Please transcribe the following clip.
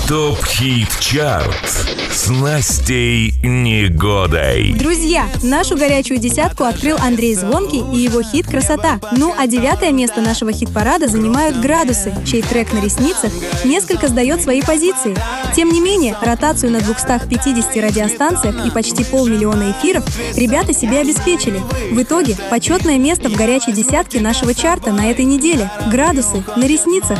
ТОП-ХИТ-ЧАРТ с Настей Негодой. Друзья, нашу горячую десятку открыл Андрей Звонкий и его хит «Красота». Ну а 9-е место нашего хит-парада занимают «Градусы», чей трек «На ресницах» несколько сдает свои позиции. Тем не менее, ротацию на 250 радиостанциях и почти 500 000 эфиров ребята себе обеспечили. В итоге, почетное место в горячей десятке нашего чарта на этой неделе. «Градусы» на ресницах.